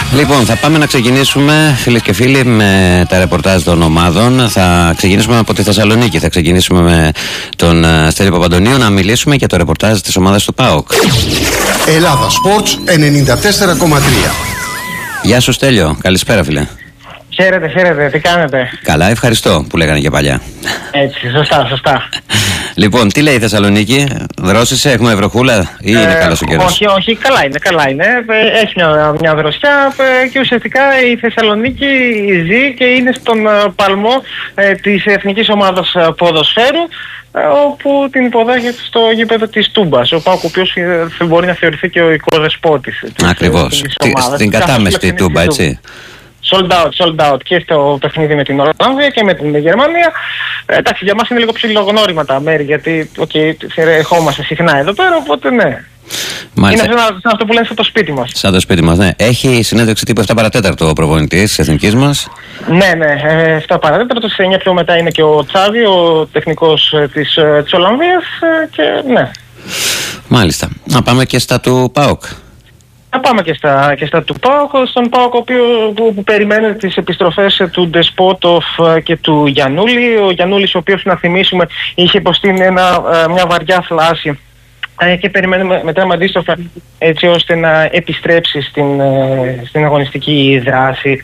Λοιπόν, θα πάμε να ξεκινήσουμε, φίλες και φίλοι, με τα ρεπορτάζ των ομάδων. Θα ξεκινήσουμε από τη Θεσσαλονίκη. Θα ξεκινήσουμε με τον Στέλιο Παπαντονίου να μιλήσουμε για το ρεπορτάζ της ομάδας του ΠΑΟΚ. Ελλάδα Sports 94,3. Γεια σου, Στέλιο. Καλησπέρα, φίλε. Χαίρετε, τι κάνετε? Καλά, ευχαριστώ που λέγανε και παλιά. Έτσι, σωστά. Λοιπόν, τι λέει η Θεσσαλονίκη, δρόσησε, έχουμε βροχούλα ή είναι καλός ο καιρός? Όχι, καλά είναι. Έχει μια δροσιά και ουσιαστικά η Θεσσαλονίκη ζει και είναι στον παλμό της Εθνικής Ομάδας Ποδοσφαίρου, όπου την υποδέχεται στο γήπεδο της Τούμπας, ο ΠΑΟΚ, ο οποίος μπορεί να θεωρηθεί και ο οικοδεσπότης. Ακριβώς, στην κατάμεστη Τούμπα, έτσι. Sold out και στο παιχνίδι με την Ολλανδία και με την Γερμανία. Εντάξει, για μας είναι λίγο ψιλογνώριμα τα μέρη, γιατί ερχόμαστε συχνά εδώ πέρα, οπότε ναι. Μάλιστα. Είναι σαν αυτό που λένε σαν το σπίτι μας. Σαν το σπίτι μας, ναι. Έχει συνέντευξη τύπου 7 παρατέταρτο ο προπονητής της Εθνικής μας. Ναι, 7 παρατέταρτο. Σε 9 πιο μετά είναι και ο Τσάβη, ο τεχνικός της Ολλανδίας και ναι. Μάλιστα. Να πάμε και στα του ΠΑΟΚ. Να πάμε και στα του ΠΑΟΚ, στον ΠΑΟΚ που περιμένει τις επιστροφές του Ντεσπότοφ και του Γιαννούλη. Ο Γιαννούλης, ο οποίος, να θυμίσουμε, είχε υποστεί μια βαριά θλάση και περιμένουμε μετά με αντίστροφα, έτσι ώστε να επιστρέψει στην αγωνιστική δράση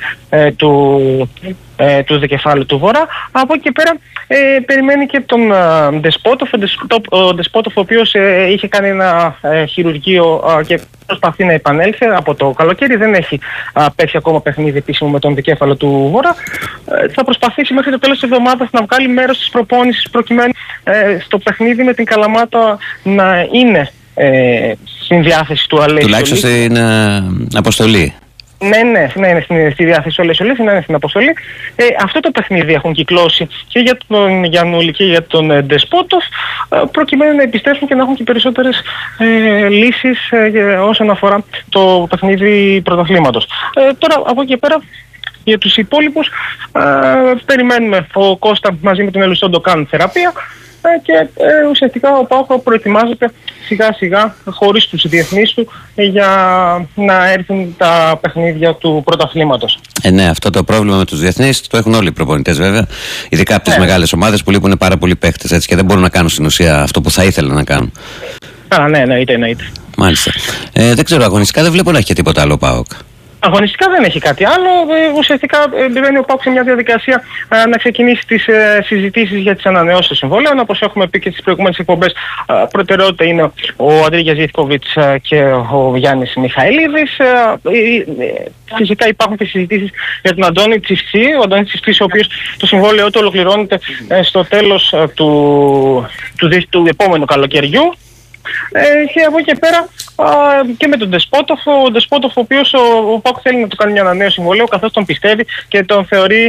του δικεφάλου του Βορρά. Από εκεί πέρα περιμένει και τον Ντεσπότοφ, ο Ντεσπότοφ, ο οποίος είχε κάνει ένα χειρουργείο και προσπαθεί να επανέλθει από το καλοκαίρι. Δεν έχει παίξει ακόμα παιχνίδι επίσημο με τον δικέφαλο του Βορρά. Θα προσπαθήσει μέχρι το τέλος της εβδομάδας να βγάλει μέρος της προπόνησης, προκειμένου στο παιχνίδι με την Καλαμάτα να είναι στην διάθεση του Αλέξη. Τουλάχιστον στην αποστολή. Ναι, στη διάθεση όλες να είναι στην αποστολή. Αυτό το παιχνίδι έχουν κυκλώσει και για τον Γιαννούλη και για τον Ντεσπότοφ, προκειμένου να επιστρέψουν και να έχουν και περισσότερες λύσεις όσον αφορά το παιχνίδι πρωταθλήματος. Τώρα από εκεί πέρα για τους υπόλοιπους περιμένουμε ο Κώστα μαζί με τον Ελουσόντο κάνουν θεραπεία και ουσιαστικά ο ΠΑΟΚ προετοιμάζεται σιγά σιγά χωρίς τους διεθνείς του για να έρθουν τα παιχνίδια του πρωταθλήματος. Ναι, αυτό το πρόβλημα με τους διεθνείς το έχουν όλοι οι προπονητές, βέβαια. Ειδικά από τις μεγάλες ομάδες που λείπουν πάρα πολλοί παίχτες, έτσι, και δεν μπορούν να κάνουν στην ουσία αυτό που θα ήθελαν να κάνουν. Ναι, εννοείται. Μάλιστα. Δεν ξέρω, αγωνιστικά δεν βλέπω να έχει και τίποτα άλλο ΠΑΟΚ. Αγωνιστικά δεν έχει κάτι άλλο. Ουσιαστικά μπαίνει ο ΠΑΟΚ σε μια διαδικασία να ξεκινήσει τις συζητήσεις για τις ανανεώσεις των συμβολέων. Όπως έχουμε πει και στις προηγούμενες εκπομπές, προτεραιότητα είναι ο Αντρίγιας Ζιθκοβιτς και ο Γιάννης Μιχαηλίδης. Φυσικά υπάρχουν και συζητήσεις για τον Αντώνη Τσιφτσί. Ο Αντώνη Τσιφτσί, ο οποίος το συμβόλαιο του ολοκληρώνεται στο τέλος του επόμενου καλοκαιριού. Και από εκεί πέρα και με τον Ντεσπότοφ, ο Ντεσπότοφ, ο οποίος ο ΠΑΟΚ θέλει να του κάνει μια ανανέωση συμβολαίου, καθώς τον πιστεύει και τον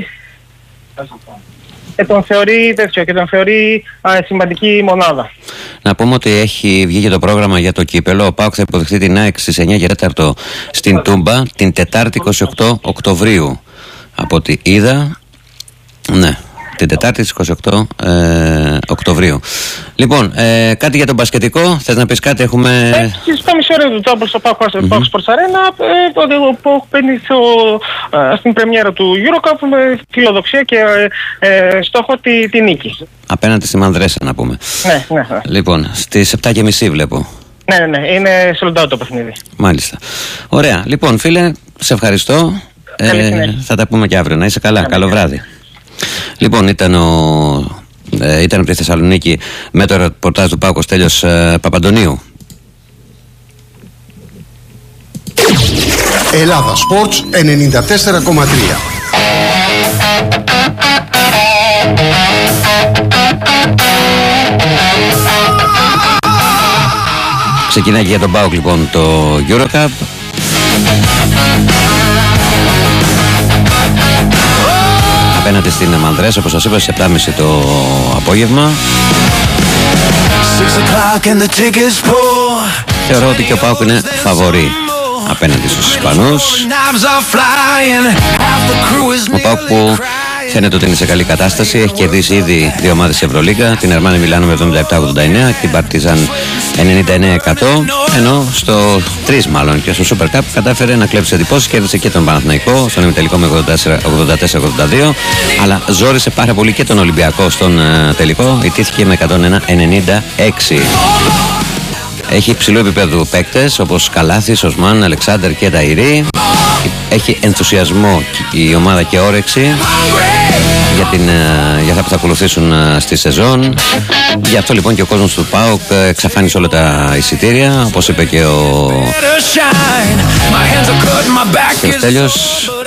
θεωρεί σημαντική μονάδα. Να πούμε ότι έχει βγει και το πρόγραμμα για το κύπελο. Ο ΠΑΟΚ θα υποδεχθεί την ΑΕΚ στις 9 και 4 στην Τούμπα την Τετάρτη 28 Οκτωβρίου. Από ό,τι είδα, ναι, την Τετάρτη στις 28 Οκτωβρίου. Λοιπόν, κάτι για τον μπασκετικό, θες να πεις κάτι? Έχουμε... Στο μισό ώρα του Τζάμπολ στο ΠΑΟΚ Sports Arena, ο ΠΑΟΚ παίρνει στην πρεμιέρα του EuroCup με φιλοδοξία και στόχο τη νίκη. Απέναντι στη Μανδρέσα, να πούμε. Ναι. Λοιπόν, στις 7:30 βλέπω. Ναι, είναι sold out το παιχνίδι. Μάλιστα. Ωραία. Λοιπόν, φίλε, σε ευχαριστώ. Θα τα πούμε και αύριο. Να είσαι καλά. Καλό βράδυ. Λοιπόν, ήταν από τη Θεσσαλονίκη με το ρεπορτάζ του ΠΑΟΚ Στέλιος Παπαντονίου. Ελλάδα Sports 94,3. Ξεκινάει και για τον ΠΑΟΚ λοιπόν το EuroCup. Απέναντι στην Μανδρέσα, όπως σας είπα, στις 7:30 το απόγευμα. Θεωρώ ότι και ο ΠΑΟΚ είναι φαβορί απέναντι στους Ισπανούς. Ο ΠΑΟΚ που φαίνεται ότι είναι σε καλή κατάσταση. Έχει κερδίσει ήδη δύο ομάδες σε Ευρωλίγκα, την Αρμάνι Μιλάνο με 77-89, την Παρτίζαν 99-100, ενώ στο 3 μάλλον και στο Super Cup κατάφερε να κλέψει εντυπώσεις, κέρδισε και τον Παναθηναϊκό στον ημιτελικό με 84-82, αλλά ζόρισε πάρα πολύ και τον Ολυμπιακό στον τελικό, ιτήθηκε με 101-96. Έχει υψηλού επίπεδου παίκτες όπως Καλάθης, Οσμάν, Αλεξάνδερ και Ταϊρή. Έχει ενθουσιασμό η ομάδα και όρεξη για αυτά που θα ακολουθήσουν στη σεζόν. Γι' αυτό λοιπόν και ο κόσμος του ΠΑΟΚ εξαφάνισε όλα τα εισιτήρια, όπως είπε και ο Στέλιος.